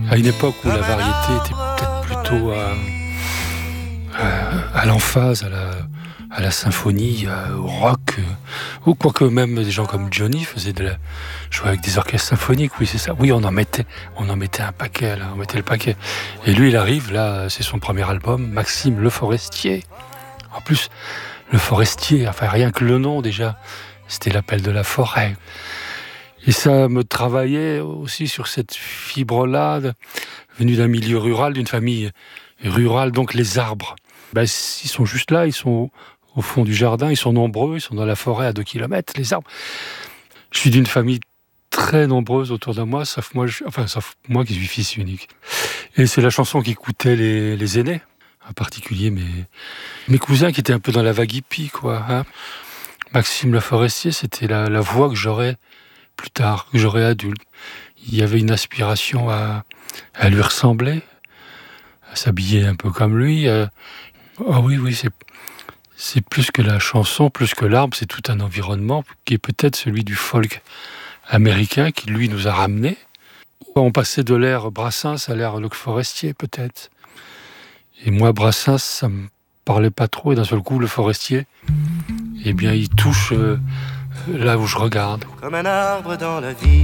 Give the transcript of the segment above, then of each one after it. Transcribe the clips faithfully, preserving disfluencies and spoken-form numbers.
À une époque où la variété était peut-être plutôt à, à, à l'emphase, à la, à la symphonie, à- au rock, euh, ou quoique même des gens comme Johnny faisaient de la, jouaient avec des orchestres symphoniques, oui c'est ça. Oui, on en mettait, on en mettait un paquet, là, on mettait le paquet. Et lui, il arrive, là, c'est son premier album, Maxime Le Forestier. En plus, Le Forestier, enfin rien que le nom déjà, c'était l'appel de la forêt. Et ça me travaillait aussi sur cette fibre-là, de- venue d'un milieu rural, d'une famille rurale, donc les arbres. Ben, ils sont juste là, ils sont au, au fond du jardin, ils sont nombreux, ils sont dans la forêt à deux kilomètres, les arbres. Je suis d'une famille très nombreuse autour de moi, sauf moi, je- enfin, sauf moi qui suis fils unique. Et c'est la chanson qu'écoutaient les, les aînés, en particulier mes, mes cousins qui étaient un peu dans la vague hippie, quoi. Hein. Maxime Le Forestier, c'était la, la voix que j'aurais plus tard, que j'aurais adulte. Il y avait une aspiration à, à lui ressembler, à s'habiller un peu comme lui. euh. Ah oui, oui, c'est, c'est plus que la chanson, plus que l'arbre, c'est tout un environnement qui est peut-être celui du folk américain qui, lui, nous a ramenés. On passait de l'ère Brassens à l'ère Le Forestier, peut-être. Et moi, Brassens, ça me parlait pas trop. Et d'un seul coup, Le Forestier, eh bien, il touche euh, là où je regarde. Comme un arbre dans la ville,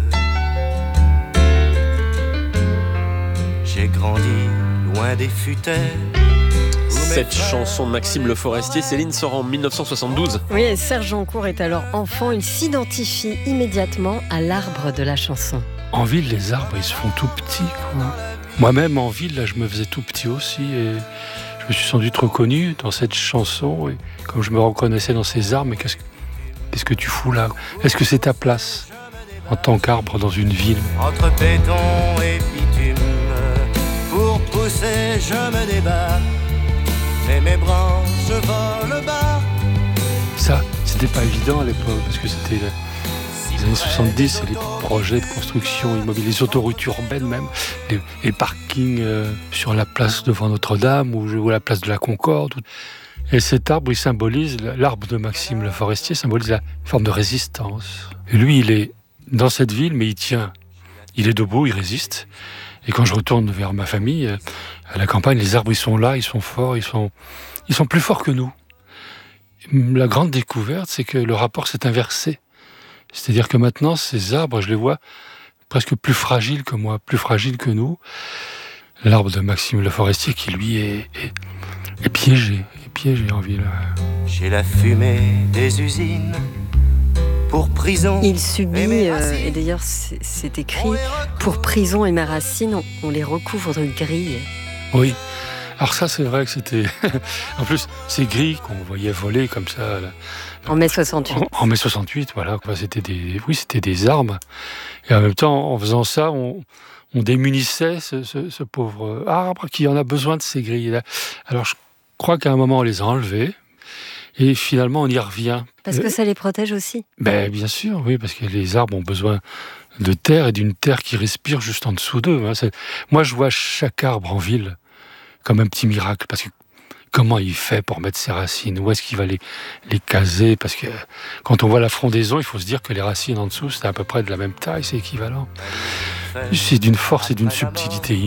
j'ai grandi loin des futaies. Cette chanson de Maxime Le Forestier, Céline, sort en dix-neuf cent soixante-douze. Oui, et Serge Jancourt est alors enfant. Il s'identifie immédiatement à l'arbre de la chanson. En ville, les arbres, ils se font tout petits, quoi. Moi-même, en ville, là, je me faisais tout petit aussi. Et je me suis sans doute reconnu dans cette chanson. Et comme je me reconnaissais dans ces arbres, mais qu'est-ce que, qu'est-ce que tu fous là ? Est-ce que c'est ta place en tant qu'arbre dans une ville ? Entre béton et bitume, pour pousser, je me débat. Mais mes branches volent bas. Ça, c'était pas évident à l'époque, parce que c'était les années soixante-dix, et les projets de construction immobilière, les autoroutes urbaines même, les, les parkings euh, sur la place devant Notre-Dame ou, ou la place de la Concorde. Et cet arbre, il symbolise, l'arbre de Maxime Le Forestier symbolise la forme de résistance. Et lui, il est dans cette ville, mais il tient. Il est debout, il résiste. Et quand je retourne vers ma famille, euh, à la campagne, les arbres, ils sont là, ils sont forts, ils sont, ils sont plus forts que nous. La grande découverte, c'est que le rapport s'est inversé. C'est-à-dire que maintenant, ces arbres, je les vois presque plus fragiles que moi, plus fragiles que nous. L'arbre de Maxime Le Forestier, qui lui est, est, est piégé, est piégé en ville. J'ai la fumée des usines pour prison. Il subit, euh, et d'ailleurs c'est, c'est écrit, pour prison et mes racines, on, on les recouvre de grilles. Oui. Alors ça, c'est vrai que c'était... en plus, ces grilles qu'on voyait voler comme ça... Là, en mai soixante-huit. En, en mai soixante-huit, voilà. Quoi, c'était des, oui, c'était des armes. Et en même temps, en faisant ça, on, on démunissait ce, ce, ce pauvre arbre qui en a besoin de ces grilles-là. Alors, je crois qu'à un moment, on les a enlevés. Et finalement, on y revient. Parce que ça les protège aussi. Ben, bien sûr, oui, parce que les arbres ont besoin de terre et d'une terre qui respire juste en dessous d'eux. Hein. C'est... Moi, je vois chaque arbre en ville comme un petit miracle, parce que comment il fait pour mettre ses racines ? Où est-ce qu'il va les, les caser ? Parce que quand on voit la frondaison, il faut se dire que les racines en dessous, c'est à peu près de la même taille, c'est équivalent. C'est d'une force et d'une subtilité